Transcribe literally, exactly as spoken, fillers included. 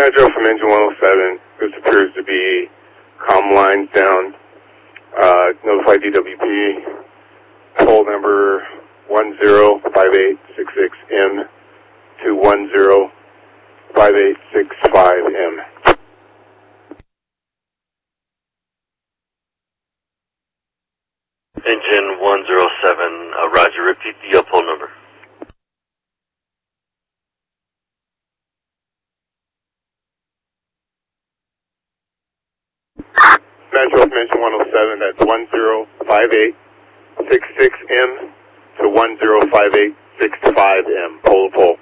Metro from engine one oh seven. This appears to be comm lines down. Uh, notify D W P. Pole number one zero five eight six six M to one zero five eight six five M. Engine one zero seven, uh, Roger, repeat the uh, pole number. Metro from engine one oh seven, that's one zero five eight six six M to one zero five eight six five M, pole to pole.